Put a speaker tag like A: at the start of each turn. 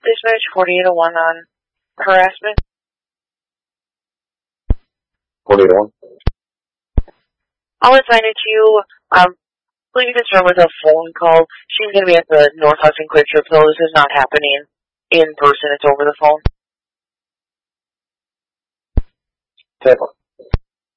A: Dispatch 4801 on harassment.
B: 4801.
A: I'll assign it to you. Please confirm with a phone call. She's going to be at the North Hudson Quick Trip, so this is not happening in person. It's over the phone.
B: 10-4.